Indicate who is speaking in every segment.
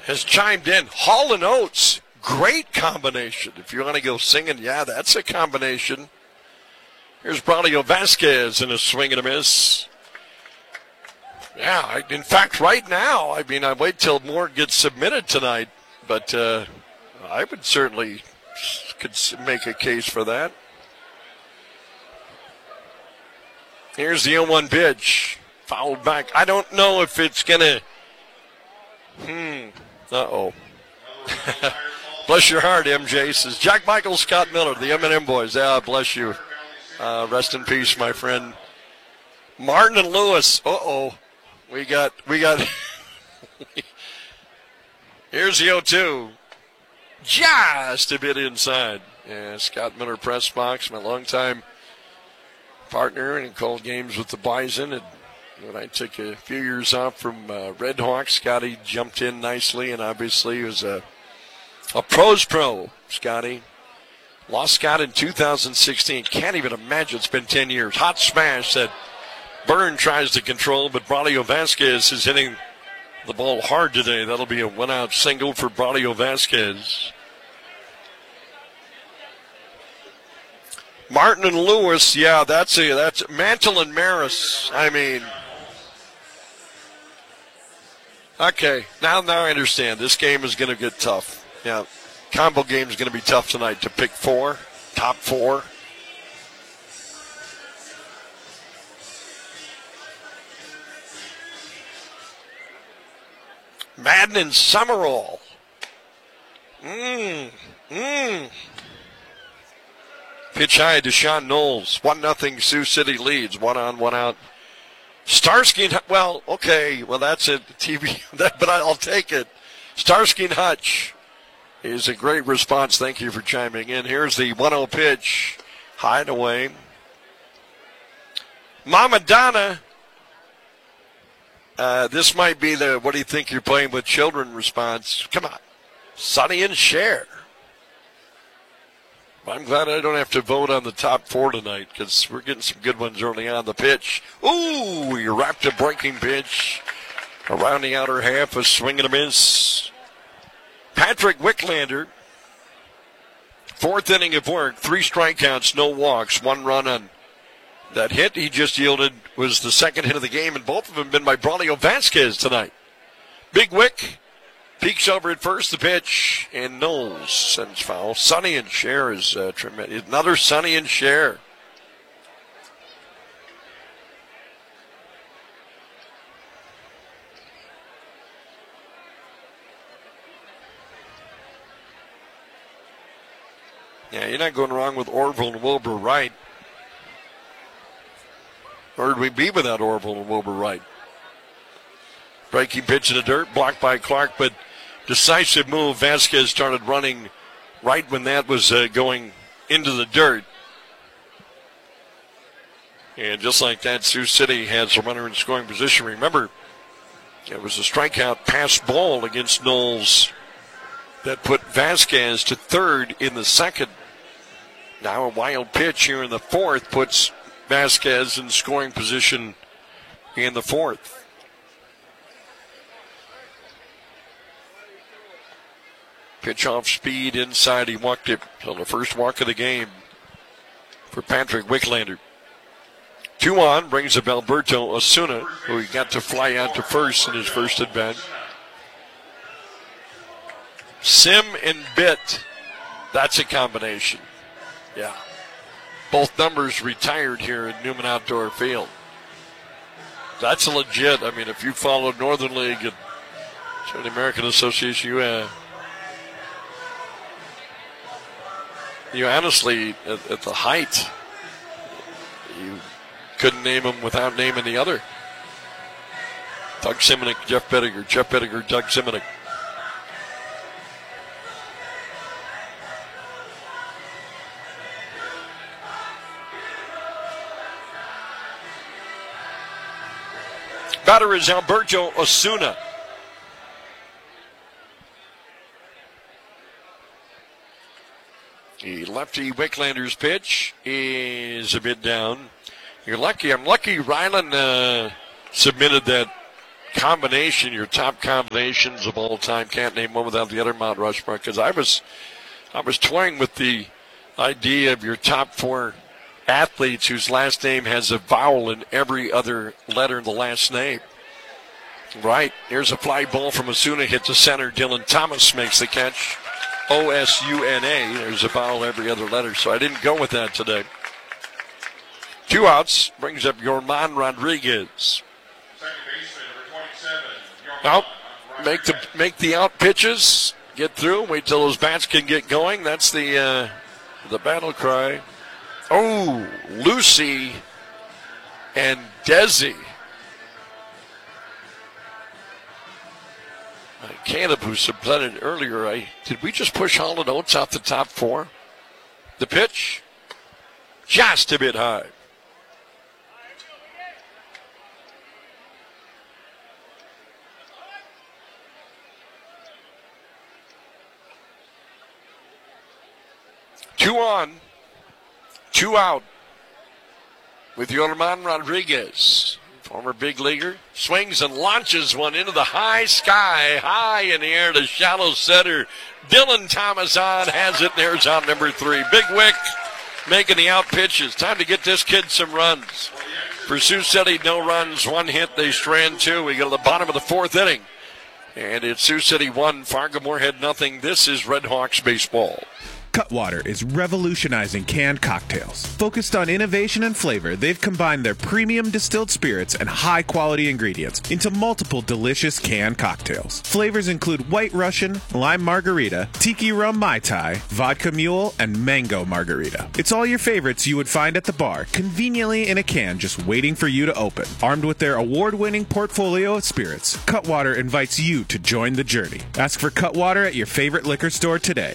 Speaker 1: has chimed in. Hall and Oates, great combination. If you want to go singing, yeah, that's a combination. Here's Braulio Vasquez in a swing and a miss. Yeah, in fact, right now, I wait till more gets submitted tonight, but I would certainly could make a case for that. Here's the 0-1 pitch. Fouled back. I don't know if it's going to... Uh-oh. Bless your heart, MJ, says Jack Michael, Scott Miller, the M&M boys. Ah, bless you. Rest in peace, my friend. Martin and Lewis. Uh-oh. We got. Here's the 0-2. Just a bit inside. Yeah, Scott Miller press box, my longtime partner, and he called games with the Bison. And when I took a few years off from Red Hawks, Scotty jumped in nicely, and obviously he was a pro's pro, Scotty. Lost Scott in 2016. Can't even imagine it's been 10 years. Hot smash that Byrne tries to control, but Braulio Vasquez is hitting the ball hard today. That'll be a one-out single for Braulio Vasquez. Martin and Lewis, yeah, that's Mantle and Maris. Okay, now I understand. This game is going to get tough. Yeah, combo game is going to be tough tonight to pick top four. Madden and Summerall. Pitch high to Sean Knowles. 1-0 Sioux City leads. 1 on, 1 out. Starsky and that's a TV, but I'll take it. Starsky and Hutch is a great response. Thank you for chiming in. Here's the 1-0 pitch. High and away. Mama Donna. This might be the what do you think you're playing with children response. Come on. Sonny and Cher. I'm glad I don't have to vote on the top four tonight because we're getting some good ones early on the pitch. Ooh, you wrapped a breaking pitch around the outer half, a swing and a miss. Patrick Wicklander, fourth inning of work, 3 strikeouts, no walks, 1 run on that hit he just yielded was the second hit of the game, and both of them been by Braulio Vasquez tonight. Big Wick peeks over at first, the pitch, and Knowles sends foul. Sonny and Cher is tremendous. Another Sonny and Cher. Yeah, you're not going wrong with Orville and Wilbur Wright. Where'd we be without Orville and Wilbur Wright? Breaking pitch in the dirt, blocked by Clark, but decisive move. Vasquez started running right when that was going into the dirt. And just like that, Sioux City has a runner in scoring position. Remember, it was a strikeout pass ball against Knowles that put Vasquez to third in the second. Now a wild pitch here in the fourth puts Vasquez in scoring position in the fourth. Pitch off speed inside. He walked it on the first walk of the game for Patrick Wicklander. 2 on brings up Alberto Osuna, who he got to fly out to first in his first at bat. Sim and Bitt, that's a combination. Yeah. Both numbers retired here at Newman Outdoor Field. That's a legit. I mean, if you followed Northern League and the American Association, you honestly, at the height, you couldn't name them without naming the other. Doug Simonic, Jeff Pettiger, Doug Simonic. Batter is Alberto Osuna. The lefty Wicklander's pitch is a bit down. I'm lucky Ryland submitted that combination, your top combinations of all time. Can't name one without the other, Mount Rushmore, because I was toying with the idea of your top 4 athletes whose last name has a vowel in every other letter in the last name. Right. Here's a fly ball from Osuna, hits the center. Dylan Thomas makes the catch. O-S-U-N-A. There's a vowel every other letter, so I didn't go with that today. 2 outs, brings up Yorman Rodriguez. Now, make the out pitches, get through, wait till those bats can get going. That's the battle cry. Oh, Lucy and Desi. Caleb, who submitted earlier, did we just push Hall and Oates off the top 4? The pitch, just a bit high. Two on, 2 out with Yorman Rodriguez. Former big leaguer swings and launches one into the high sky, high in the air to shallow center. Dylan Thomas has it. There's out number 3. Big Wick making the out pitches. Time to get this kid some runs. For Sioux City, no runs, 1 hit. They strand 2. We go to the bottom of the 4th inning. And it's Sioux City 1, Fargo-Moorhead nothing. This is Red Hawks baseball.
Speaker 2: Cutwater is revolutionizing canned cocktails. Focused on innovation and flavor, they've combined their premium distilled spirits and high-quality ingredients into multiple delicious canned cocktails. Flavors include White Russian, Lime Margarita, Tiki Rum Mai Tai, Vodka Mule, and Mango Margarita. It's all your favorites you would find at the bar, conveniently in a can just waiting for you to open. Armed with their award-winning portfolio of spirits, Cutwater invites you to join the journey. Ask for Cutwater at your favorite liquor store today.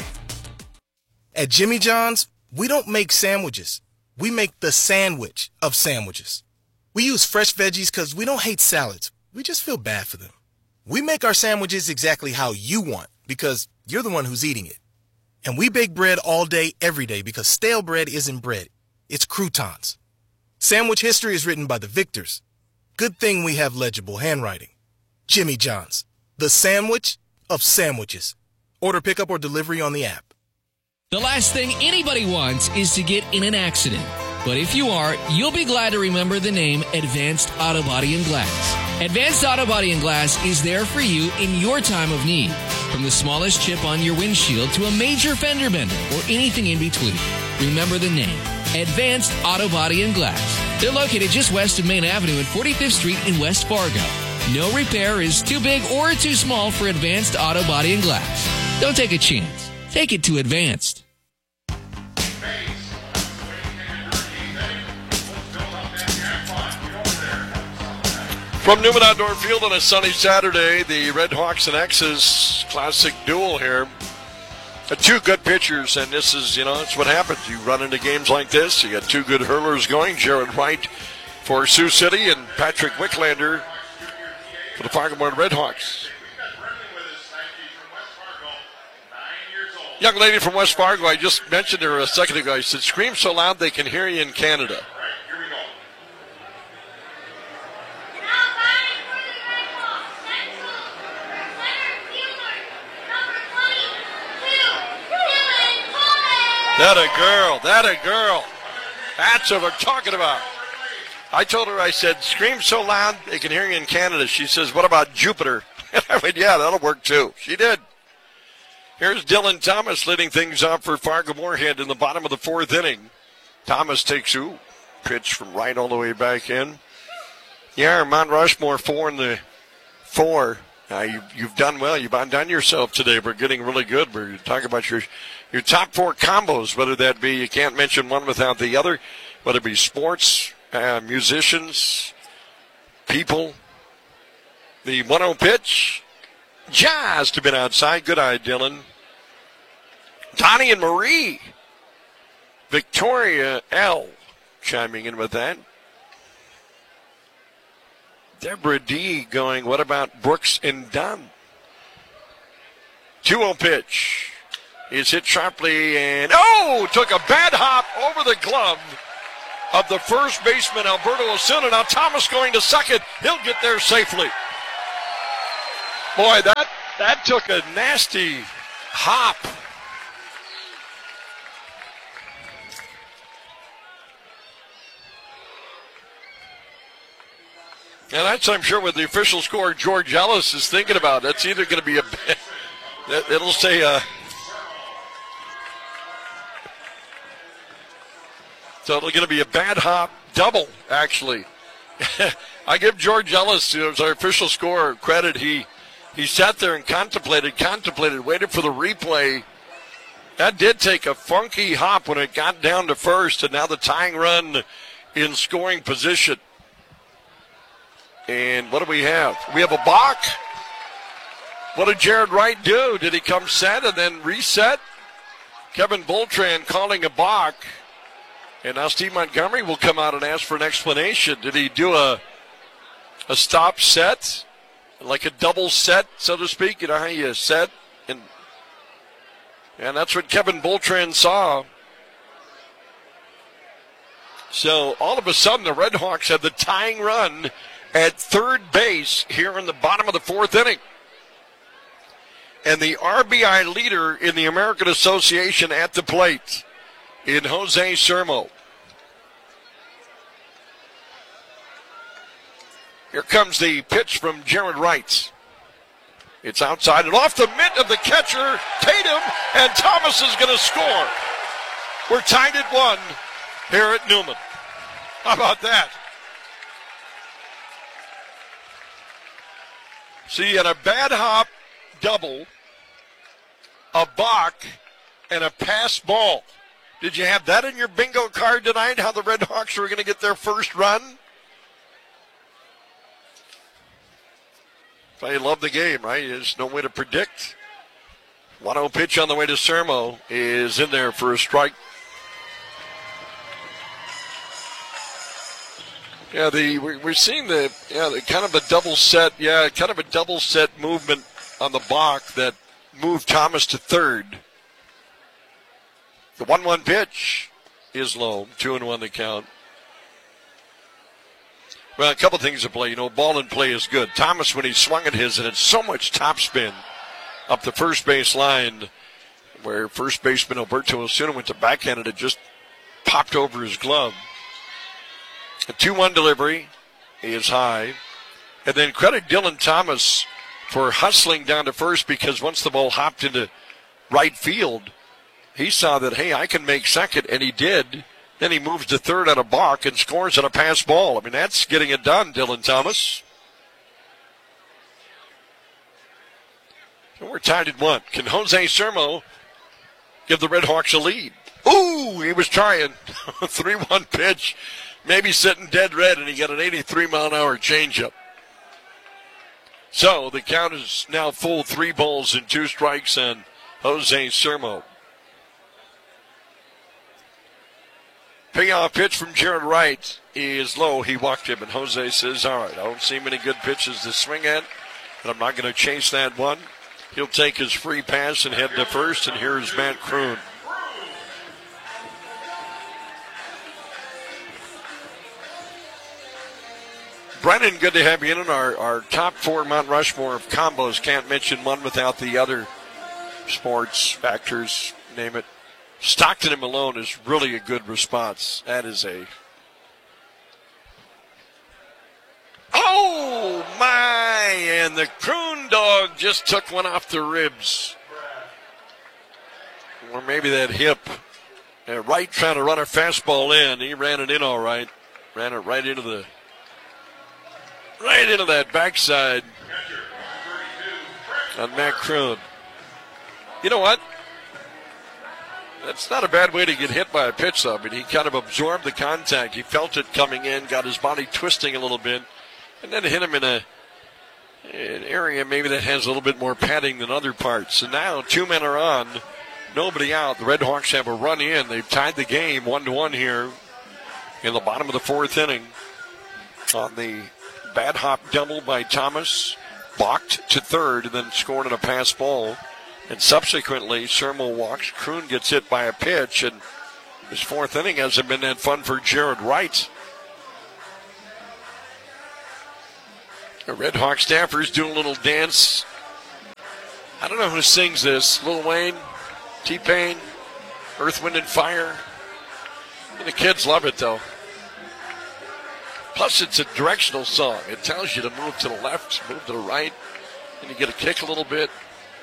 Speaker 3: At Jimmy John's, we don't make sandwiches. We make the sandwich of sandwiches. We use fresh veggies because we don't hate salads. We just feel bad for them. We make our sandwiches exactly how you want because you're the one who's eating it. And we bake bread all day, every day because stale bread isn't bread. It's croutons. Sandwich history is written by the victors. Good thing we have legible handwriting. Jimmy John's, the sandwich of sandwiches. Order pickup or delivery on the app.
Speaker 4: The last thing anybody wants is to get in an accident. But if you are, you'll be glad to remember the name Advanced Auto Body and Glass. Advanced Auto Body and Glass is there for you in your time of need. From the smallest chip on your windshield to a major fender bender or anything in between. Remember the name, Advanced Auto Body and Glass. They're located just west of Main Avenue and 45th Street in West Fargo. No repair is too big or too small for Advanced Auto Body and Glass. Don't take a chance. Take it to Advanced.
Speaker 1: From Newman Outdoor Field on a sunny Saturday, the Red Hawks and X's classic duel here. 2 good pitchers, and this is, it's what happens. You run into games like this. You got 2 good hurlers going. Jared Wright for Sioux City and Patrick Wicklander for the Fargo-Moorhead Red Hawks. Young lady from West Fargo, I just mentioned her a second ago. I said, scream so loud they can hear you in Canada. That a girl. That's what we're talking about. I told her, I said, scream so loud they can hear you in Canada. She says, what about Jupiter? I went, yeah, that'll work too. She did. Here's Dylan Thomas leading things off for Fargo-Moorhead in the bottom of the 4th inning. Thomas takes pitch from right all the way back in. Yeah, Mount Rushmore 4 in the 4. You've done well. You've undone yourself today. We're getting really good. We're talking about your top 4 combos, whether that be, you can't mention one without the other, whether it be sports, musicians, people. The 1-0 pitch, just a bit outside. Good eye, Dylan. Donnie and Marie. Victoria L. chiming in with that. Deborah D. going, what about Brooks and Dunn? 2-0 pitch. Is hit sharply and, took a bad hop over the glove of the first baseman, Alberto Osuna. Now Thomas going to second. He'll get there safely. Boy, that took a nasty hop. And that's, I'm sure, what the official score George Ellis is thinking about. That's either going to be it'll say so it'll going to be a bad hop double, actually. I give George Ellis, who was our official scorer, credit. He sat there and contemplated, waited for the replay. That did take a funky hop when it got down to first, and now the tying run in scoring position. And what do we have? We have a balk. What did Jared Wright do? Did he come set and then reset? Kevin Boltran calling a balk. And now Steve Montgomery will come out and ask for an explanation. Did he do a stop set? Like a double set, so to speak? You know how you set? And that's what Kevin Boltran saw. So all of a sudden the Redhawks had the tying run at third base here in the bottom of the fourth inning. And the RBI leader in the American Association at the plate in Jose Sermo. Here comes the pitch from Jared Wright. It's outside and off the mitt of the catcher, Tatum, and Thomas is going to score. We're tied at 1 here at Newman. How about that? So you had a bad hop double, a balk, and a pass ball. Did you have that in your bingo card tonight, how the Redhawks were going to get their first run? You love the game, right? There's no way to predict. 1-0 pitch on the way to Sermo is in there for a strike. Yeah, we're seeing the kind of a double set. Yeah, kind of a double set movement on the balk that moved Thomas to third. The 1-1 pitch is low. 2-1 the count. Well, a couple things to play. Ball in play is good. Thomas, when he swung at his, and it's so much topspin up the first base line, where first baseman Alberto Osuna went to backhand it, just popped over his glove. A 2-1 delivery is high. And then credit Dylan Thomas for hustling down to first, because once the ball hopped into right field, he saw that, hey, I can make second, and he did. Then he moves to third on a balk and scores on a pass ball. I mean, that's getting it done, Dylan Thomas. So we're tied at 1. Can Jose Sermo give the Redhawks a lead? Ooh, he was trying. 3-1 pitch. Maybe sitting dead red, and he got an 83-mile-an-hour changeup. So the count is now full, 3 balls and 2 strikes on Jose Sermo. Payoff pitch from Jared Wright is low. He walked him, and Jose says, all right, I don't see many good pitches to swing at, and I'm not going to chase that one. He'll take his free pass and head to first, and here's Matt Kroon. Brennan, good to have you in our top 4 Mount Rushmore of combos. Can't mention one without the other. Sports, factors, name it. Stockton and Malone is really a good response. That is a... Oh, my! And the Kroon dog just took one off the ribs. Or maybe that hip. Wright trying to run a fastball in. He ran it in all right. Ran it right into that backside on Matt Kroon. You know what? That's not a bad way to get hit by a pitch, though. I mean, he kind of absorbed the contact. He felt it coming in, got his body twisting a little bit, and then hit him in an area maybe that has a little bit more padding than other parts. So now 2 men are on, nobody out. The Redhawks have a run in. They've tied the game 1-1 here in the bottom of the 4th inning on the bad hop double by Thomas, balked to third, and then scored on a pass ball. And subsequently, Sermo walks. Kroon gets hit by a pitch, and his 4th inning hasn't been that fun for Jared Wright. The Red Hawk staffers doing a little dance I don't know who sings this. Lil Wayne, T-Pain, Earth, Wind, and Fire. And the kids love it, though. Plus, it's a directional song. It tells you to move to the left, move to the right, and you get a kick a little bit.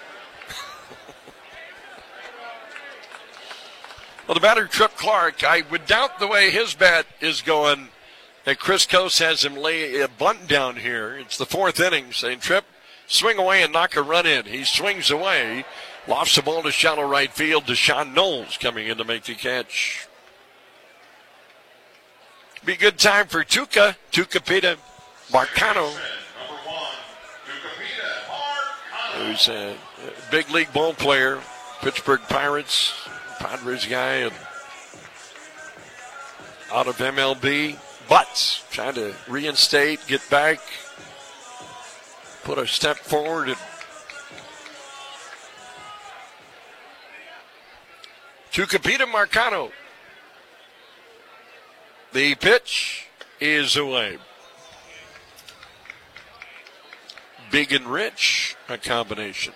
Speaker 1: Well, the batter, Trip Clark, I would doubt the way his bat is going that Chris Coase has him lay a bunt down here. It's the fourth inning, saying, Trip, swing away and knock a run in. He swings away, lofts the ball to shallow right field. Deshaun Knowles coming in to make the catch. Be a good time for Tucupita Marcano, who's a big league ball player, Pittsburgh Pirates, Padres guy, and out of MLB, but trying to reinstate, get back, put a step forward. And Tucupita Marcano. The pitch is away. Big and Rich, a combination.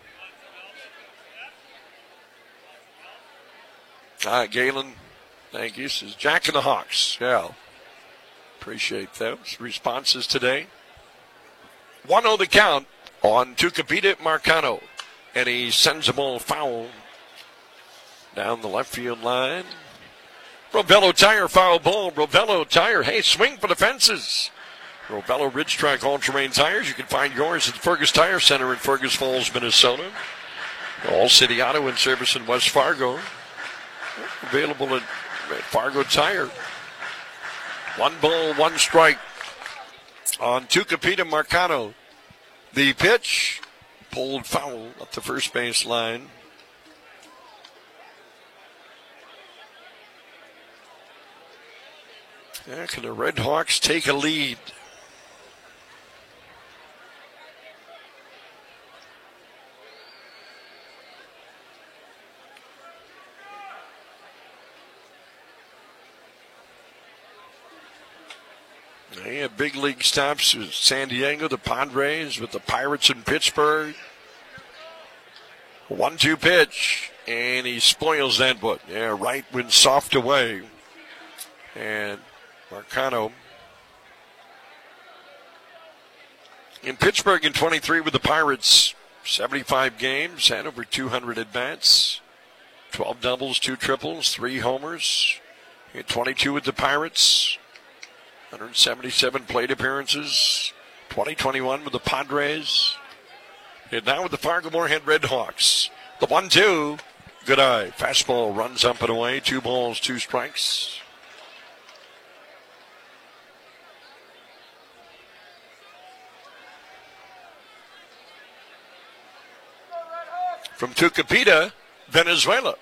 Speaker 1: Galen, thank you. Says Jack and the Hawks. Yeah. Appreciate those responses today. 1-0 the count on Tucupita Marcano. And he sends the ball foul down the left field line. Rovello Tire foul ball. Rovello Tire, hey, swing for the fences. Rovello Ridge Track All-Terrain Tires. You can find yours at the Fergus Tire Center in Fergus Falls, Minnesota. All City Auto and Service in West Fargo. Available at Fargo Tire. 1 strike on Tucupita Marcano. The pitch pulled foul up the first base line. Yeah, can the Red Hawks take a lead? They have big league stops with San Diego, the Padres, with the Pirates in Pittsburgh. 1-2 pitch, and he spoils that one. Yeah, right went soft away. And Marcano in Pittsburgh in 23 with the Pirates. 75 games, had over 200 at-bats. 12 doubles, 2 triples, 3 homers. He had 22 with the Pirates. 177 plate appearances. 2021 with the Padres. And now with the Fargo Moorhead Red Hawks. The 1-2. Good eye. Fastball runs up and away. 2 balls, 2 strikes. From Tucupita, Venezuela.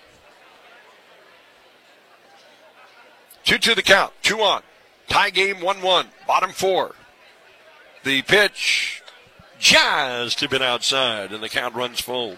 Speaker 1: 2-2 the count. 2 on. Tie game 1-1. Bottom 4. The pitch just a bit outside, and the count runs full.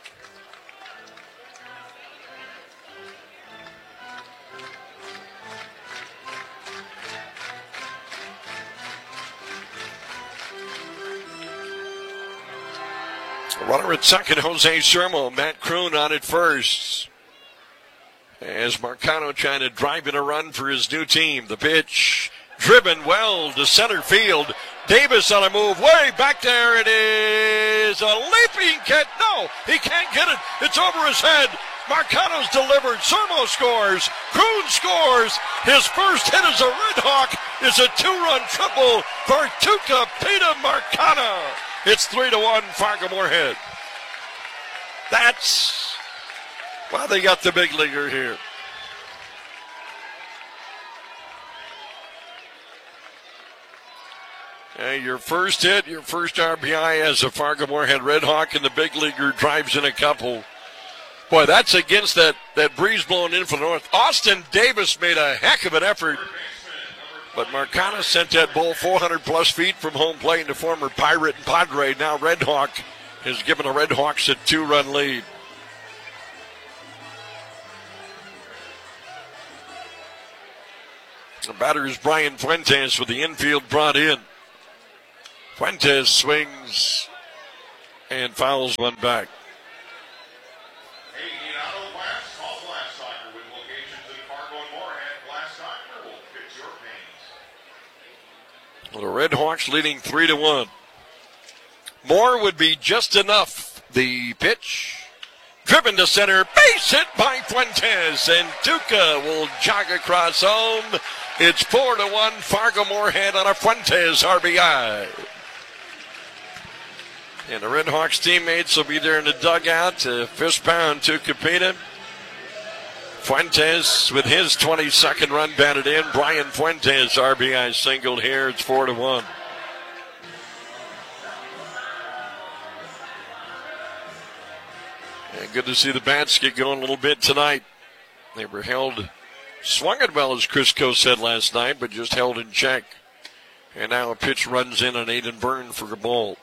Speaker 1: Runner at second, Jose Sermo. Matt Kroon on at first. As Marcano trying to drive in a run for his new team. The pitch driven well to center field. Davis on a move way back there. It is a leaping catch. No, he can't get it. It's over his head. Marcano's delivered. Sermo scores. Kroon scores. His first hit as a Red Hawk is a 2-run triple for Tucupita Marcano. It's 3-1 Fargo Moorhead. That's why they got the big leaguer here. Hey, your first hit, your first RBI as a Fargo Moorhead Red Hawk, and the big leaguer drives in a couple. Boy, that's against that breeze blowing in from the north. Austin Davis made a heck of an effort. But Marcano sent that ball 400-plus feet from home plate, and the former Pirate and Padre, now Red Hawk, has given the Red Hawks a 2-run lead. The batter is Brian Fuentes with the infield brought in. Fuentes swings and fouls one back. The Red Hawks leading 3-1. More would be just enough. The pitch. Driven to center. Base hit by Fuentes. And Tuca will jog across home. It's 4-1. Fargo-Moorhead on a Fuentes RBI. And the Red Hawks teammates will be there in the dugout to fist pound Tuca Pita. Fuentes with his 22nd run batted in. Brian Fuentes RBI singled here. It's 4-1. And good to see the bats get going a little bit tonight. They were swung it well, as Crisco said last night, but just held in check. And now a pitch runs in on Aiden Byrne for a ball.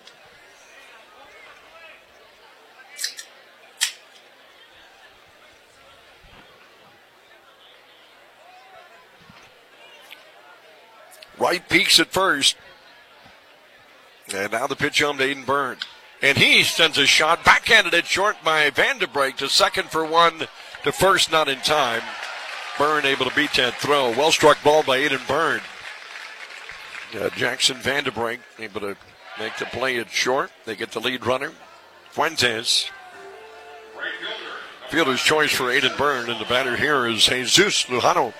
Speaker 1: Wright peaks at first. And now the pitch home to Aiden Byrne. And he sends a shot backhanded at short by Vandenbrink to second for one, to first not in time. Byrne able to beat that throw. Well struck ball by Aiden Byrne. Jackson Vandenbrink able to make the play at short. They get the lead runner, Fuentes. Fielder's choice for Aiden Byrne, and the batter here is Jesus Lujano.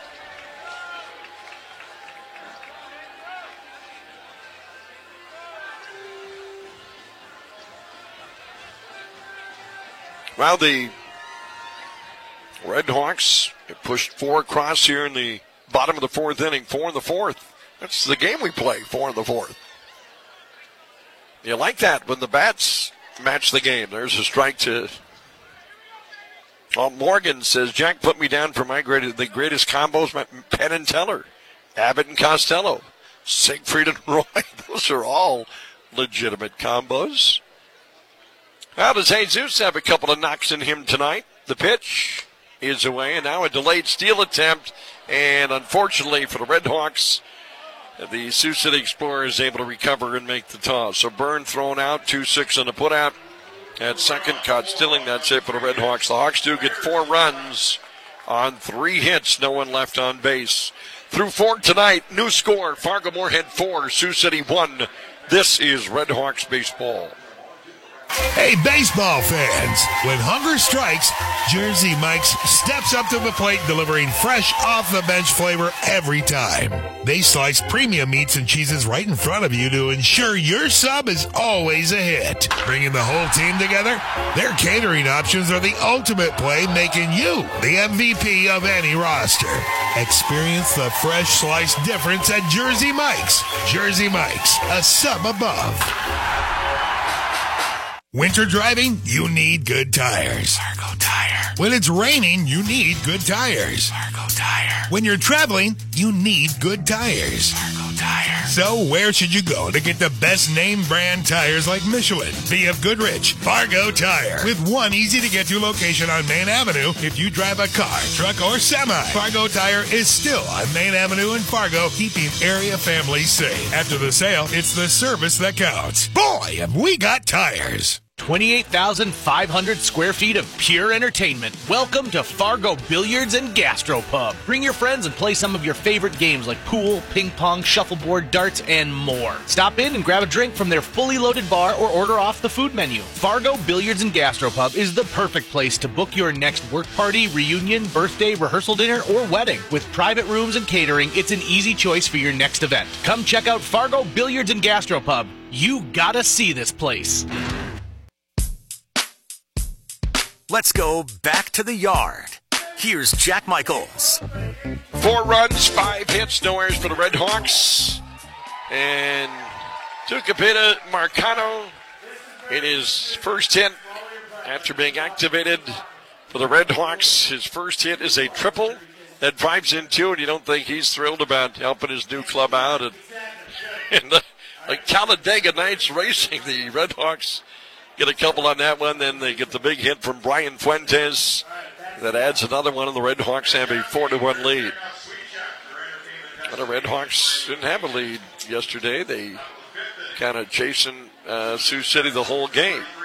Speaker 1: Well, the Red Hawks have pushed 4 across here in the bottom of the 4th inning. 4 in the 4th. That's the game we play, 4 in the 4th. You like that when the bats match the game. There's a strike to... Morgan says, Jack put me down for the greatest combos, Penn and Teller, Abbott and Costello, Siegfried and Roy. Those are all legitimate combos. Well, does Jesus have a couple of knocks in him tonight? The pitch is away, and now a delayed steal attempt. And unfortunately for the Red Hawks, the Sioux City Explorers able to recover and make the toss. So Byrne thrown out, 2-6 on the putout. At second, caught stealing. That's it for the Red Hawks. The Hawks do get 4 runs on 3 hits. No one left on base. Through 4 tonight, new score, Fargo-Moorhead 4, Sioux City 1. This is Red Hawks baseball.
Speaker 5: Hey, baseball fans, when hunger strikes, Jersey Mike's steps up to the plate delivering fresh off-the-bench flavor every time. They slice premium meats and cheeses right in front of you to ensure your sub is always a hit. Bringing the whole team together, their catering options are the ultimate play, making you the MVP of any roster. Experience the fresh sliced difference at Jersey Mike's. Jersey Mike's, a sub above. Winter driving, you need good tires. Fargo Tire. When it's raining, you need good tires. Fargo Tire. When you're traveling, you need good tires. Fargo Tire. So where should you go to get the best name brand tires like Michelin, BF Goodrich, Fargo Tire? With one easy-to-get-to location on Main Avenue if you drive a car, truck, or semi. Fargo Tire is still on Main Avenue in Fargo, keeping area families safe. After the sale, it's the service that counts. Boy, have we got tires.
Speaker 6: 28,500 square feet of pure entertainment. Welcome to Fargo Billiards and Gastropub. Bring your friends and play some of your favorite games like pool, ping pong, shuffleboard, darts, and more. Stop in and grab a drink from their fully loaded bar or order off the food menu. Fargo Billiards and Gastropub is the perfect place to book your next work party, reunion, birthday, rehearsal dinner, or wedding. With private rooms and catering, it's an easy choice for your next event. Come check out Fargo Billiards and Gastropub. You gotta see this place.
Speaker 7: Let's go back to the yard. Here's Jack Michaels.
Speaker 1: 4 runs, 5 hits, no errors for the Red Hawks. And Tucapita Marcano in his first hit after being activated for the Red Hawks. His first hit is a triple that drives in 2, and you don't think he's thrilled about helping his new club out. And the Talladega Nights Racing, the Red Hawks get a couple on that one. Then they get the big hit from Brian Fuentes. That adds another one, and the Red Hawks have a 4-1 lead. But the Red Hawks didn't have a lead yesterday. They kind of chasing Sioux City the whole game.